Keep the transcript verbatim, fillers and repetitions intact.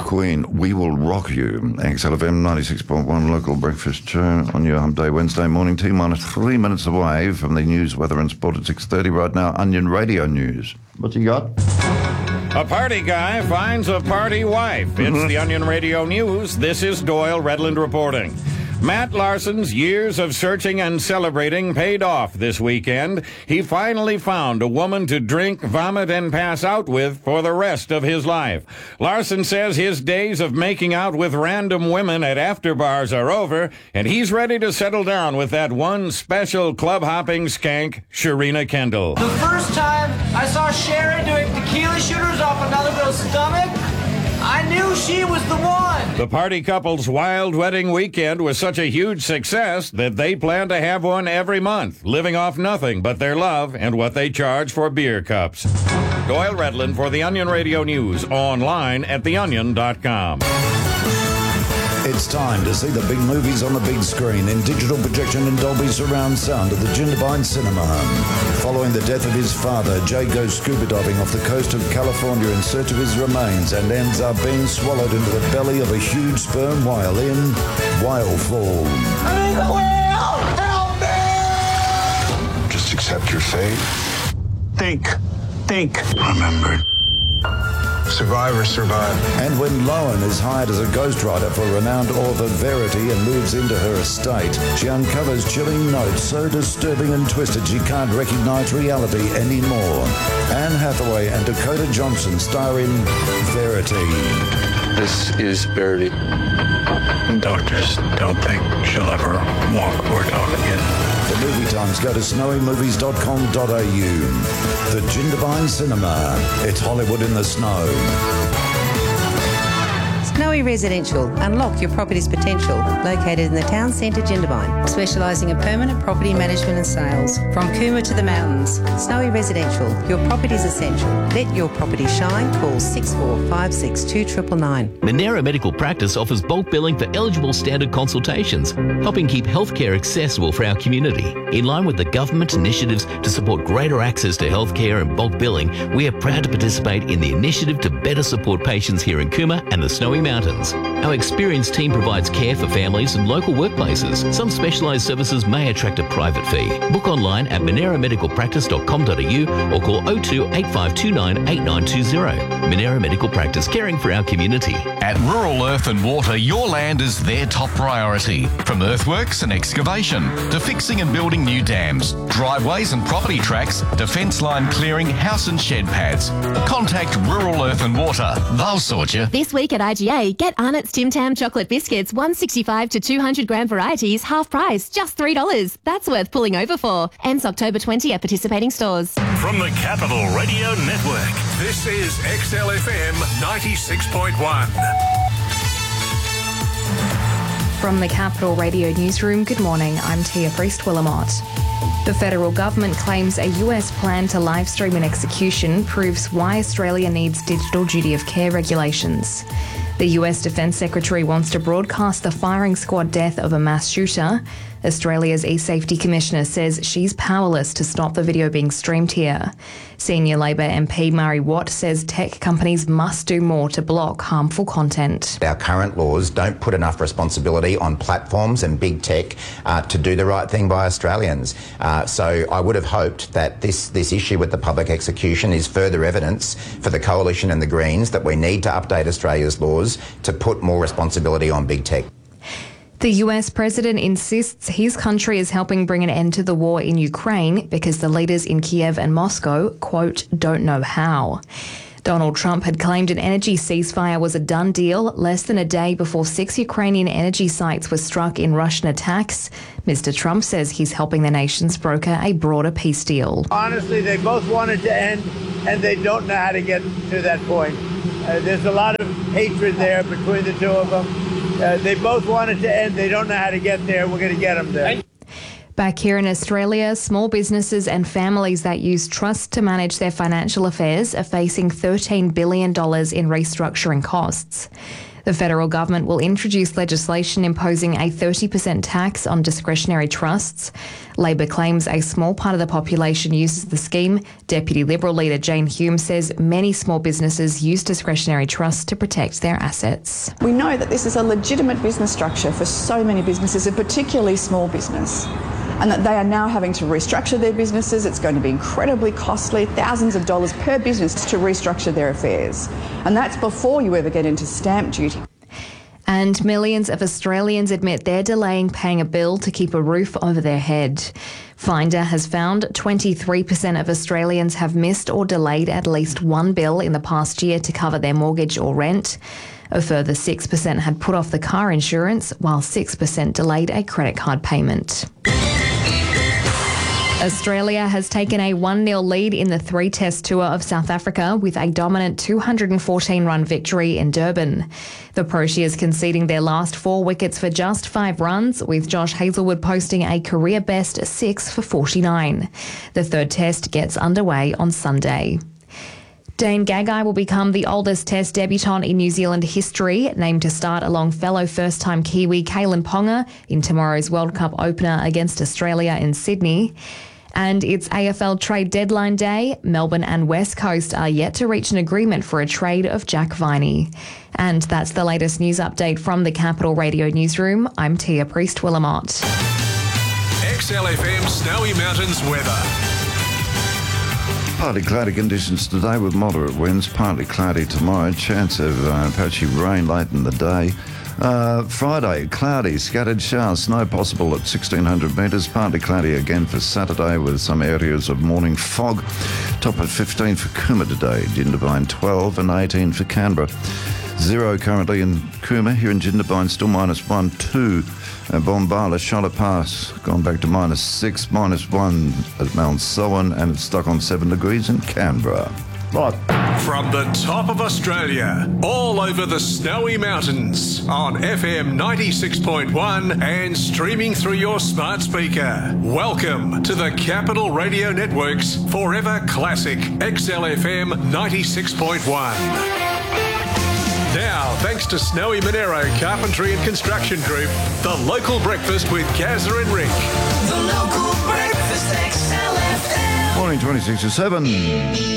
Queen, We Will Rock You. X L F M ninety-six point one local breakfast show on your Hump Day Wednesday morning. T-minus three minutes away from the news, weather and sport at six thirty right now. Onion Radio News. What you got? A party guy finds a party wife. It's Mm-hmm. the Onion Radio News. This is Doyle Redland reporting. Matt Larson's years of searching and celebrating paid off this weekend. He finally found a woman to drink, vomit, and pass out with for the rest of his life. Larson says his days of making out with random women at after bars are over, and he's ready to settle down with that one special club-hopping skank, Sharina Kendall. The first time I saw Sharon doing tequila shooters off another girl's stomach, I knew she was the one. The party couple's wild wedding weekend was such a huge success that they plan to have one every month, living off nothing but their love and what they charge for beer cups. Doyle Redland for the Onion Radio News, online at the onion dot com. It's time to see the big movies on the big screen in digital projection and Dolby surround sound at the Jindabyne Cinema. Following the death of his father, Jay goes scuba diving off the coast of California in search of his remains and ends up being swallowed into the belly of a huge sperm whale in Whale Fall. I'm in the whale! Help me! Just accept your fate. Think. Think. Remember. Survivors survive. And when Lowen is hired as a ghostwriter for renowned author Verity and moves into her estate, she uncovers chilling notes so disturbing and twisted she can't recognize reality anymore. Anne Hathaway and Dakota Johnson star in Verity. This is Verity. Doctors don't think she'll ever walk or talk again. For movie times, go to snowy movies dot com dot a u. The Jindabyne Cinema. It's Hollywood in the snow. Snowy Residential. Unlock your property's potential. Located in the town centre, Jindabyne. Specialising in permanent property management and sales. From Cooma to the mountains. Snowy Residential. Your property's essential. Let your property shine. Call six four five six two nine nine nine. Monera Medical Practice offers bulk billing for eligible standard consultations, helping keep healthcare accessible for our community. In line with the government initiatives to support greater access to healthcare and bulk billing, we are proud to participate in the initiative to better support patients here in Cooma and the Snowy Mountains. Our experienced team provides care for families and local workplaces. Some specialised services may attract a private fee. Book online at monera medical practice dot com dot a u or call oh two eight five two nine eight nine two zero. Monera Medical Practice, caring for our community. At Rural Earth and Water, your land is their top priority. From earthworks and excavation to fixing and building new dams, driveways and property tracks to fence line clearing, house and shed pads. Contact Rural Earth and Water. They'll sort you. This week at I G A, get Arnott's Tim Tam chocolate biscuits, one sixty-five to two hundred gram varieties, half price, just three dollars. That's worth pulling over for. Ends October twentieth at participating stores. From the Capital Radio Network, this is X L F M ninety-six point one. From the Capital Radio Newsroom, good morning, I'm Tia Priest-Willamot. The federal government claims a U S plan to live stream an execution proves why Australia needs digital duty of care regulations. The U S Defence Secretary wants to broadcast the firing squad death of a mass shooter. Australia's e-safety commissioner says she's powerless to stop the video being streamed here. Senior Labor M P Murray Watt says tech companies must do more to block harmful content. Our current laws don't put enough responsibility on platforms and big tech uh, to do the right thing by Australians. Uh, so I would have hoped that this, this issue with the public execution is further evidence for the Coalition and the Greens that we need to update Australia's laws to put more responsibility on big tech. The U S president insists his country is helping bring an end to the war in Ukraine because the leaders in Kiev and Moscow, quote, don't know how. Donald Trump had claimed an energy ceasefire was a done deal less than a day before six Ukrainian energy sites were struck in Russian attacks. Mister Trump says he's helping the nations broker a broader peace deal. Honestly, they both wanted to end, and they don't know how to get to that point. Uh, there's a lot of hatred there between the two of them. Uh, they both wanted to end. They don't know how to get there. We're going to get them there. Back here in Australia, small businesses and families that use trust to manage their financial affairs are facing thirteen billion dollars in restructuring costs. The federal government will introduce legislation imposing a thirty percent tax on discretionary trusts. Labor claims a small part of the population uses the scheme. Deputy Liberal leader Jane Hume says many small businesses use discretionary trusts to protect their assets. We know that this is a legitimate business structure for so many businesses, and particularly small business, and that they are now having to restructure their businesses. It's going to be incredibly costly, thousands of dollars per business to restructure their affairs. And that's before you ever get into stamp duty. And millions of Australians admit they're delaying paying a bill to keep a roof over their head. Finder has found twenty-three percent of Australians have missed or delayed at least one bill in the past year to cover their mortgage or rent. A further six percent had put off the car insurance, while six percent delayed a credit card payment. Australia has taken a one nil lead in the three-test tour of South Africa with a dominant two hundred fourteen run victory in Durban. The Proteas conceding their last four wickets for just five runs, with Josh Hazlewood posting a career-best six for forty-nine. The third test gets underway on Sunday. Dane Gagai will become the oldest Test debutant in New Zealand history, named to start along fellow first-time Kiwi Kalen Ponga in tomorrow's World Cup opener against Australia in Sydney. And it's A F L trade deadline day. Melbourne and West Coast are yet to reach an agreement for a trade of Jack Viney. And that's the latest news update from the Capital Radio Newsroom. I'm Tia Priest-Willamot. X L F M Snowy Mountains weather. Partly cloudy conditions today with moderate winds, partly cloudy tomorrow, chance of uh, patchy rain late in the day. Uh, Friday, cloudy, scattered showers, snow possible at sixteen hundred metres, partly cloudy again for Saturday with some areas of morning fog. Top at fifteen for Cooma today, Jindabyne twelve and eighteen for Canberra. Zero currently in Cooma, here in Jindabyne still minus one, two. Uh, Bombala, Charlotte Pass, gone back to minus six, minus one at Mount Selwyn, and it's stuck on seven degrees in Canberra. Right. From the top of Australia, all over the Snowy Mountains, on F M ninety-six point one and streaming through your smart speaker. Welcome to the Capital Radio Network's Forever Classic X L F M ninety-six point one. Now, thanks to Snowy Monero Carpentry and Construction Group, the local breakfast with Gazza and Rick. The local breakfast X L F M. Morning, twenty-six to seven.